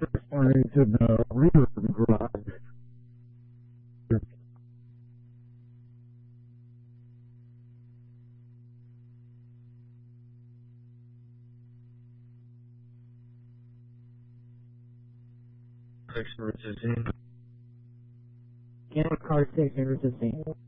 Referring to the rear of the garage. Experts is in. Car 6, River 16.